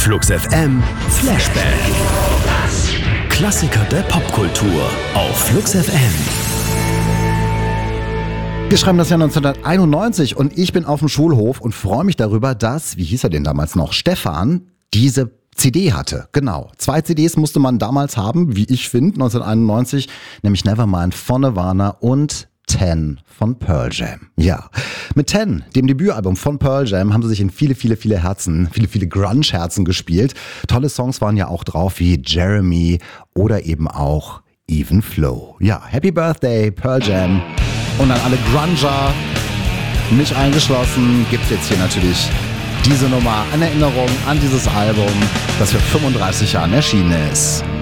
Flux FM Flashback. Klassiker der Popkultur auf Flux FM. Wir schreiben das Jahr 1991 und ich bin auf dem Schulhof und freue mich darüber, dass, wie hieß er denn damals noch, Stefan, diese CD hatte. Genau. 2 CDs musste man damals haben, wie ich finde, 1991, nämlich Nevermind von Nirvana und 10 von Pearl Jam. Ja, mit 10, dem Debütalbum von Pearl Jam, haben sie sich in viele Herzen, viele Grunge-Herzen gespielt. Tolle Songs waren ja auch drauf, wie Jeremy oder eben auch Even Flow. Ja, Happy Birthday, Pearl Jam. Und an alle Grunger, mich eingeschlossen, gibt's jetzt hier natürlich diese Nummer an Erinnerung an dieses Album, das für 35 Jahren erschienen ist.